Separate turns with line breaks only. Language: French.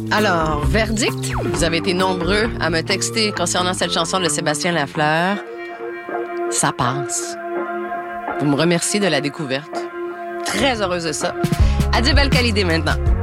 Alors, verdict, vous avez été nombreux à me texter concernant cette chanson de Sébastien Lafleur. Ça passe. Vous me remerciez de la découverte. Très heureuse de ça. Adib Al-Khalidi maintenant.